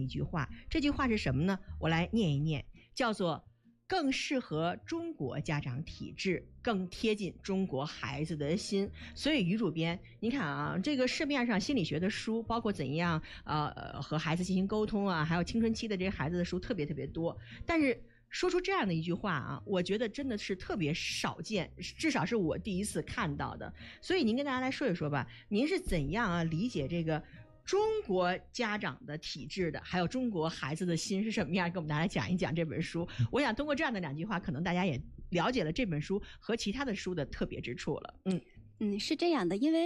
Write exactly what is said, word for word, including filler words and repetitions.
一句话，这句话是什么呢？我来念一念，叫做更适合中国家长体制，更贴近中国孩子的心。所以于主编，您看啊，这个市面上心理学的书，包括怎样呃和孩子进行沟通啊，还有青春期的这些孩子的书特别特别多，但是说出这样的一句话啊，我觉得真的是特别少见，至少是我第一次看到的。所以您跟大家来说一说吧，您是怎样啊理解这个中国家长的体制的，还有中国孩子的心是什么样，跟我们大家讲一讲这本书。我想通过这样的两句话，可能大家也了解了这本书和其他的书的特别之处了。嗯嗯，是这样的，因为